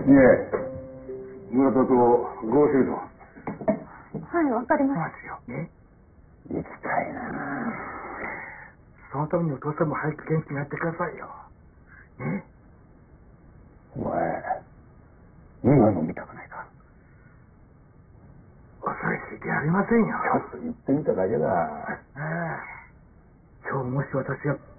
いえ、村田と合成と。 はい、わかりまますよ。ね。 行きたいな。 そのためにお父さんも早く元気になってくださいよ。ね。 お前、今飲みたくないか？ 恐れすぎありませんよ。 ちょっと言ってみただけだ。 今日もし私が